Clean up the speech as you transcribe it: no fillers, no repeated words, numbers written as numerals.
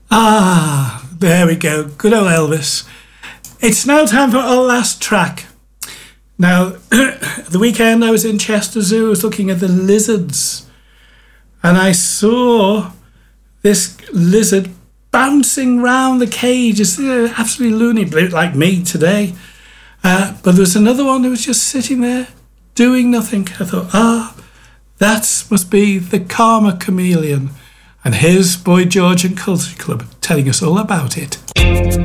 Ah, there we go. Good old Elvis. It's now time for our last track. Now, the weekend I was in Chester Zoo, I was looking at the lizards, and I saw this lizard bouncing round the cage. It's absolutely loony, like me today. But there was another one that was just sitting there doing nothing. I thought, that must be the Karma Chameleon. And here's Boy George and Culture Club telling us all about it.